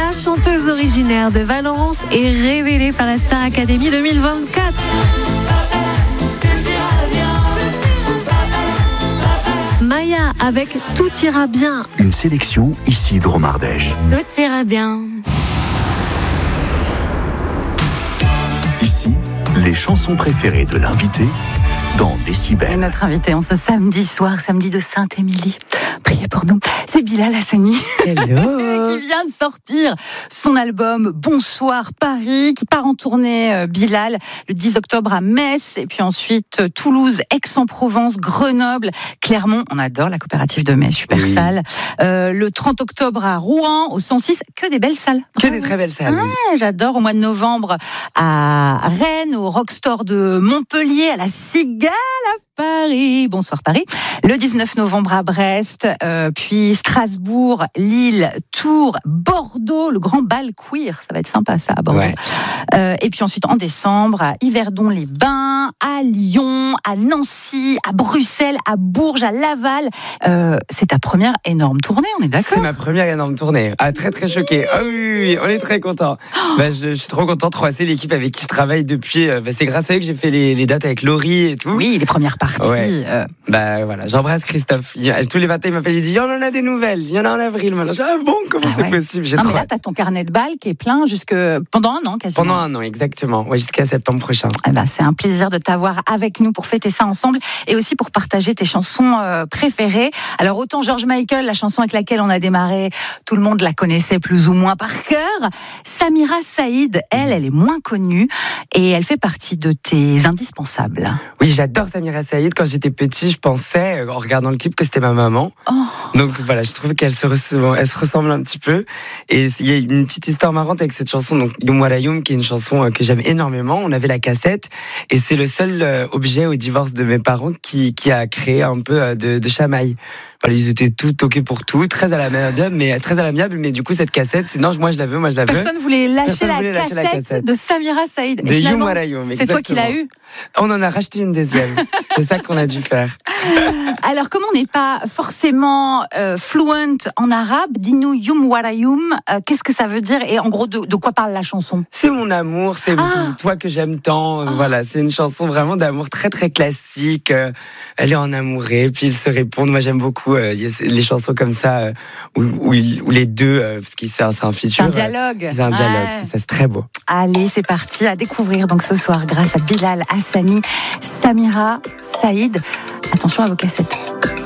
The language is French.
la chanteuse originaire de Valence est révélée par la Star Academy 2024. Maya avec Tout ira bien. Une sélection Isidro Mardèche. Tout ira bien. Ici, les chansons préférées de l'invité dans Décibel. Et notre invité en ce samedi soir, samedi de Sainte-Émilie. Priez pour nous. C'est Bilal Hassani. Hello. Qui vient de sortir son album Bonsoir Paris, qui part en tournée, Bilal, le 10 octobre à Metz, et puis ensuite Toulouse, Aix-en-Provence, Grenoble, Clermont. On adore la coopérative de Metz, super salle. Le 30 octobre à Rouen, au 106, que des belles salles. Que des très belles salles. Ouais, j'adore. Au mois de novembre à Rennes, au Rockstore de Montpellier, à la Cigale à Paris. Bonsoir Paris. Le 19 novembre à Brest, puis Strasbourg, Lille, Tours, Bordeaux, le grand bal queer. Ça va être sympa ça à Bordeaux. Ouais. Et puis ensuite en décembre à Yverdon-les-Bains, à Lyon, à Nancy, à Bruxelles, à Bourges, à Laval. C'est ta première énorme tournée, on est d'accord? C'est ma première énorme tournée. Ah, très très choqué. Ah oui, on est très contents. Je suis trop content de croiser l'équipe avec qui je travaille depuis. C'est grâce à eux que j'ai fait les dates avec Laurie et tout. Oui, les premières parties. Ouais. Voilà, j'embrasse Christophe. Tous les matins, il m'appelle, il dit, on en a des nouvelles. Il y en a en avril maintenant. Ah bon, comment c'est possible? J'ai trop mais là, hâte. t'as ton carnet de balles qui est plein pendant un an quasiment. Pendant un an, exactement. Ouais, jusqu'à septembre prochain. Eh ben, c'est un plaisir de t'avoir avec nous pour fêter ça ensemble et aussi pour partager tes chansons préférées. Alors autant George Michael, la chanson avec laquelle on a démarré, tout le monde la connaissait plus ou moins par cœur. Samira Saïd, elle est moins connue et elle fait partie de tes indispensables. Oui, j'adore Samira Saïd. Quand j'étais petit, je pensais, en regardant le clip, que c'était ma maman. Oh. Donc voilà, je trouve qu'elle se ressemble un petit peu. Et il y a une petite histoire marrante avec cette chanson, donc Youm Wara Youm, qui est une chanson que j'aime énormément. On avait la cassette et c'est le seul objet au divorce de mes parents qui a créé un peu de chamaille. Voilà, ils étaient tout OK pour tout, très à l'amiable, mais du coup cette cassette, non, moi je la veux. Personne voulait lâcher la cassette de Samira Saïd. De Youm Wara Youm, c'est toi qui l'as eu. On en a racheté une deuxième. C'est ça qu'on a dû faire. Alors, comme on n'est pas forcément fluent en arabe, dis-nous Youm Wara Youm, qu'est-ce que ça veut dire et en gros de quoi parle la chanson? C'est mon amour, c'est toi que j'aime tant. Voilà, c'est une chanson vraiment d'amour très très classique. Elle est en amourée, puis ils se répondent. Moi j'aime beaucoup les chansons comme ça où les deux, parce que c'est un feature. C'est un dialogue. C'est un dialogue, c'est très beau. Allez, c'est parti à découvrir donc ce soir grâce à Bilal Hassani, Samira Saïd. Attention à vos cassettes.